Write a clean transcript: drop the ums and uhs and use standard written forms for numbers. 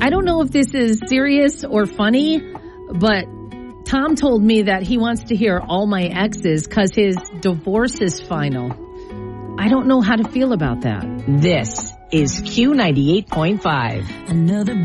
I don't know if this is serious or funny, but Tom told me that he wants to hear All My Exes because his divorce is final. I don't know how to feel about that. This is Q98.5. Another